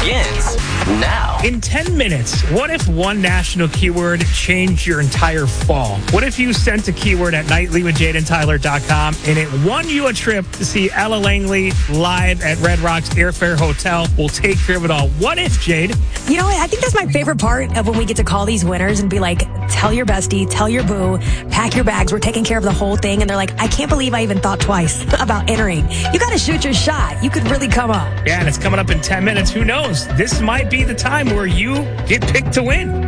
begins now. In 10 minutes, what if one national keyword changed your entire fall? What if you sent a keyword at nightly.with-jadentyler.com and it won you a trip to see Ella Langley live at Red Rocks Airfare Hotel? We'll take care of it all. What if, Jade? You know what? I think that's my favorite part of when we get to call these winners and be like, tell your bestie, tell your boo, pack your bags. We're taking care of the whole thing. And they're like, I can't believe I even thought twice about entering. You got to shoot your shot. You could really come up. Yeah, and it's coming up in 10 minutes. Who knows? This might be the time where you get picked to win.